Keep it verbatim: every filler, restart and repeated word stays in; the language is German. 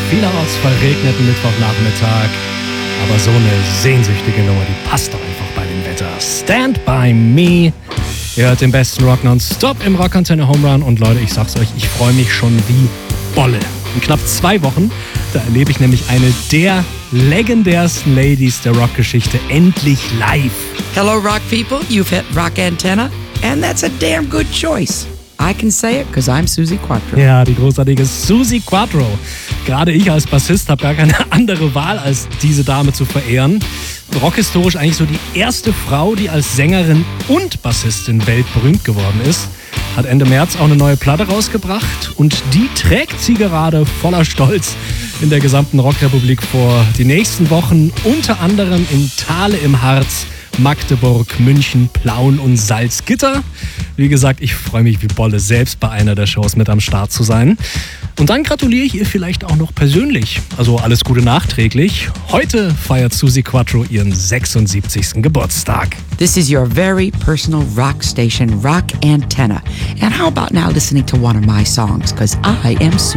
vielerorts verregneten Mittwochnachmittag. Aber so eine sehnsüchtige Nummer, die passt doch einfach bei dem Wetter. Stand by me. Ihr hört den besten Rock nonstop im Rockantenne Home Run. Und Leute, ich sag's euch, ich freue mich schon wie Bolle. In knapp zwei Wochen, da erlebe ich nämlich eine der legendärsten Ladies der Rockgeschichte endlich live. Hello, rock people. You've hit Rock Antenna, and that's a damn good choice. I can say it, because I'm Suzi Quatro. Ja, die großartige Suzi Quatro. Gerade ich als Bassist habe gar keine andere Wahl, als diese Dame zu verehren. Rockhistorisch eigentlich so die erste Frau, die als Sängerin und Bassistin weltberühmt geworden ist. Hat Ende März auch eine neue Platte rausgebracht und die trägt sie gerade voller Stolz in der gesamten Rockrepublik vor. Die nächsten Wochen unter anderem in Thale im Harz, Magdeburg, München, Plauen und Salzgitter. Wie gesagt, ich freue mich wie Bolle, selbst bei einer der Shows mit am Start zu sein. Und dann gratuliere ich ihr vielleicht auch noch persönlich. Also alles Gute nachträglich. Heute feiert Suzi Quatro ihren sechsundsiebzigsten Geburtstag. This is your very personal rock station, Rock Antenna. And how about now listening to one of my songs, because I am Suzi.